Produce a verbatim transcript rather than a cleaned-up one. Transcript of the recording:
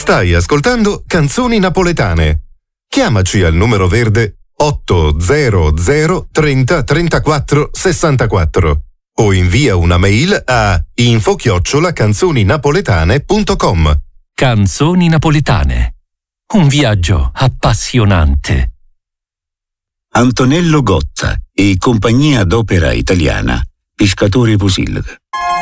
Stai ascoltando Canzoni Napoletane. Chiamaci al numero verde otto zero zero trenta trentaquattro sessantaquattro o invia una mail a info chiocciola canzoninapoletane punto com. Canzoni Napoletane. Un viaggio appassionante. Antonello Gotta e Compagnia d'Opera Italiana, Pescatore Posillica.